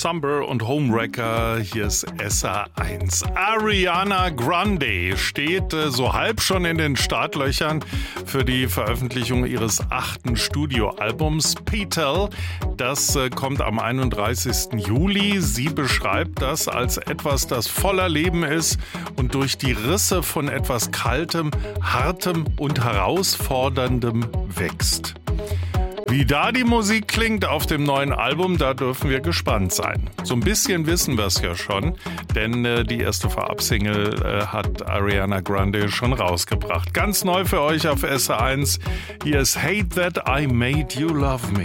Summer und Homewrecker, hier ist SA1. Ariana Grande steht so halb schon in den Startlöchern für die Veröffentlichung ihres 8. Studioalbums Petal. Das kommt am 31. Juli. Sie beschreibt das als etwas, das voller Leben ist und durch die Risse von etwas Kaltem, Hartem und Herausforderndem wächst. Wie da die Musik klingt auf dem neuen Album, da dürfen wir gespannt sein. So ein bisschen wissen wir es ja schon, denn die erste Vorabsingle hat Ariana Grande schon rausgebracht. Ganz neu für euch auf SA1. Hier ist Hate That I Made You Love Me.